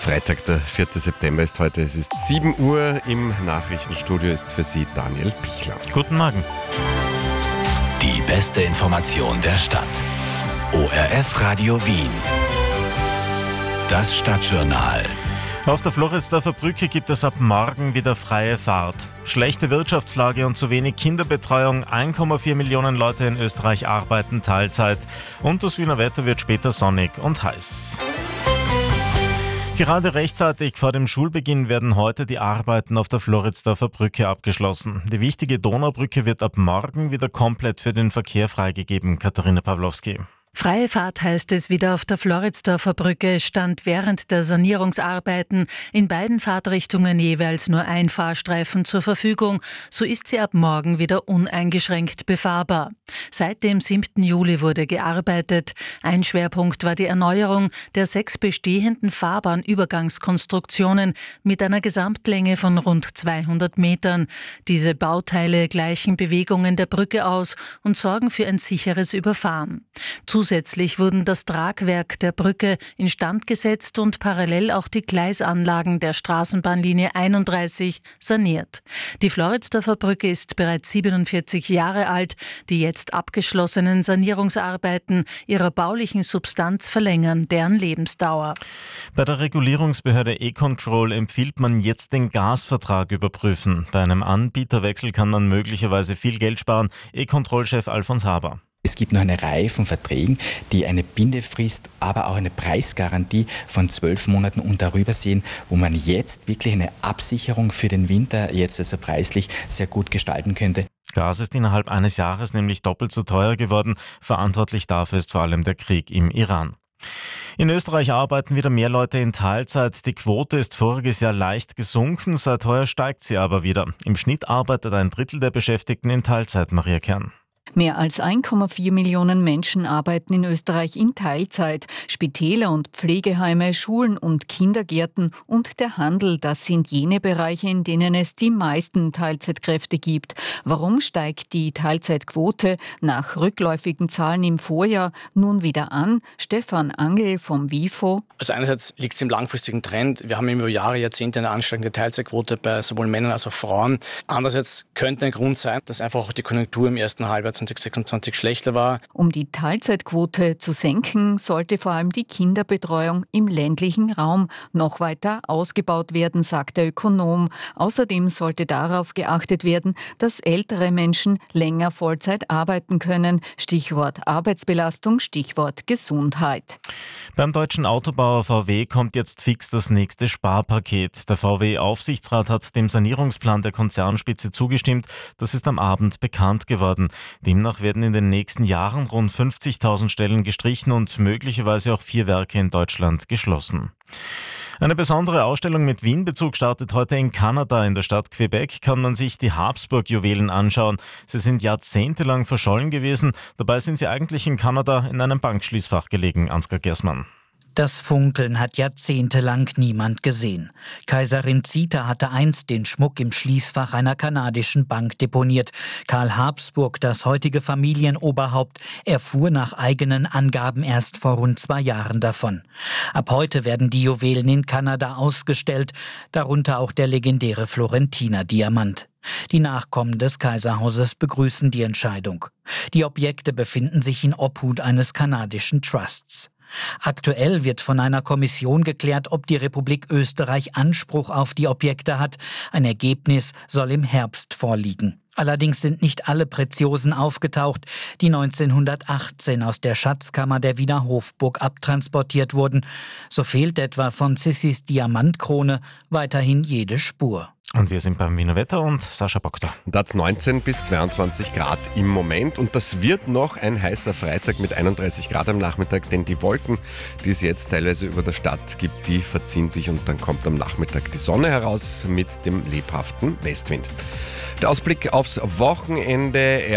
Freitag, der 4. September ist heute. Es ist 7 Uhr. Im Nachrichtenstudio ist für Sie Daniel Pichler. Guten Morgen. Die beste Information der Stadt. ORF Radio Wien. Das Stadtjournal. Auf der Floridsdorfer Brücke gibt es ab morgen wieder freie Fahrt. Schlechte Wirtschaftslage und zu wenig Kinderbetreuung. 1,4 Millionen Leute in Österreich arbeiten Teilzeit. Und das Wiener Wetter wird später sonnig und heiß. Gerade rechtzeitig vor dem Schulbeginn werden heute die Arbeiten auf der Floridsdorfer Brücke abgeschlossen. Die wichtige Donaubrücke wird ab morgen wieder komplett für den Verkehr freigegeben. Katharina Pawlowski. Freie Fahrt heißt es wieder auf der Floridsdorfer Brücke, stand während der Sanierungsarbeiten in beiden Fahrtrichtungen jeweils nur ein Fahrstreifen zur Verfügung. So ist sie ab morgen wieder uneingeschränkt befahrbar. Seit dem 7. Juli wurde gearbeitet. Ein Schwerpunkt war die Erneuerung der 6 bestehenden Fahrbahnübergangskonstruktionen mit einer Gesamtlänge von rund 200 Metern. Diese Bauteile gleichen Bewegungen der Brücke aus und sorgen für ein sicheres Überfahren. Zusätzlich wurden das Tragwerk der Brücke instand gesetzt und parallel auch die Gleisanlagen der Straßenbahnlinie 31 saniert. Die Floridsdorfer Brücke ist bereits 47 Jahre alt. Die jetzt abgeschlossenen Sanierungsarbeiten ihrer baulichen Substanz verlängern deren Lebensdauer. Bei der Regulierungsbehörde E-Control empfiehlt man jetzt den Gasvertrag überprüfen. Bei einem Anbieterwechsel kann man möglicherweise viel Geld sparen. E-Control-Chef Alfons Haber. Es gibt noch eine Reihe von Verträgen, die eine Bindefrist, aber auch eine Preisgarantie von 12 Monaten und darüber sehen, wo man jetzt wirklich eine Absicherung für den Winter jetzt also preislich sehr gut gestalten könnte. Gas ist innerhalb eines Jahres nämlich doppelt so teuer geworden. Verantwortlich dafür ist vor allem der Krieg im Iran. In Österreich arbeiten wieder mehr Leute in Teilzeit. Die Quote ist voriges Jahr leicht gesunken, seit heuer steigt sie aber wieder. Im Schnitt arbeitet ein Drittel der Beschäftigten in Teilzeit, Maria Kern. Mehr als 1,4 Millionen Menschen arbeiten in Österreich in Teilzeit. Spitäler und Pflegeheime, Schulen und Kindergärten und der Handel, das sind jene Bereiche, in denen es die meisten Teilzeitkräfte gibt. Warum steigt die Teilzeitquote nach rückläufigen Zahlen im Vorjahr nun wieder an? Stefan Angel vom WIFO. Also einerseits liegt es im langfristigen Trend. Wir haben über Jahre, Jahrzehnte eine ansteigende Teilzeitquote bei sowohl Männern als auch Frauen. Andererseits könnte ein Grund sein, dass einfach auch die Konjunktur im ersten Halbjahr 2026 schlechter war. Um die Teilzeitquote zu senken, sollte vor allem die Kinderbetreuung im ländlichen Raum noch weiter ausgebaut werden, sagt der Ökonom. Außerdem sollte darauf geachtet werden, dass ältere Menschen länger Vollzeit arbeiten können. Stichwort Arbeitsbelastung, Stichwort Gesundheit. Beim deutschen Autobauer VW kommt jetzt fix das nächste Sparpaket. Der VW-Aufsichtsrat hat dem Sanierungsplan der Konzernspitze zugestimmt. Das ist am Abend bekannt geworden. Demnach werden in den nächsten Jahren rund 50.000 Stellen gestrichen und möglicherweise auch 4 Werke in Deutschland geschlossen. Eine besondere Ausstellung mit Wien-Bezug startet heute in Kanada. In der Stadt Quebec kann man sich die Habsburg-Juwelen anschauen. Sie sind jahrzehntelang verschollen gewesen. Dabei sind sie eigentlich in Kanada in einem Bankschließfach gelegen. Ansgar Gersmann. Das Funkeln hat jahrzehntelang niemand gesehen. Kaiserin Zita hatte einst den Schmuck im Schließfach einer kanadischen Bank deponiert. Karl Habsburg, das heutige Familienoberhaupt, erfuhr nach eigenen Angaben erst vor rund 2 Jahren davon. Ab heute werden die Juwelen in Kanada ausgestellt, darunter auch der legendäre Florentiner Diamant. Die Nachkommen des Kaiserhauses begrüßen die Entscheidung. Die Objekte befinden sich in Obhut eines kanadischen Trusts. Aktuell wird von einer Kommission geklärt, ob die Republik Österreich Anspruch auf die Objekte hat. Ein Ergebnis soll im Herbst vorliegen. Allerdings sind nicht alle Preziosen aufgetaucht, die 1918 aus der Schatzkammer der Wiener Hofburg abtransportiert wurden. So fehlt etwa von Sissis Diamantkrone weiterhin jede Spur. Und wir sind beim Wiener Wetter und Sascha Bokter. Da hat es 19 bis 22 Grad im Moment und das wird noch ein heißer Freitag mit 31 Grad am Nachmittag, denn die Wolken, die es jetzt teilweise über der Stadt gibt, die verziehen sich und dann kommt am Nachmittag die Sonne heraus mit dem lebhaften Westwind. Der Ausblick aufs Wochenende.